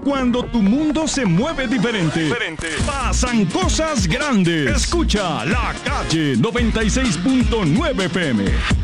Cuando tu mundo se mueve diferente, pasan cosas grandes. Escucha La Calle 96.9 FM.